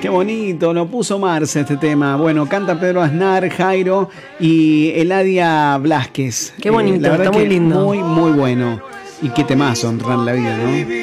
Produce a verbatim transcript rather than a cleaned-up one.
Qué bonito, lo puso Marce este tema. Bueno, canta Pedro Aznar, Jairo y Eladia Blasquez. Qué bonito, eh, la verdad está muy que lindo. Muy, muy bueno. Y qué temazo, honrar la vida, ¿no?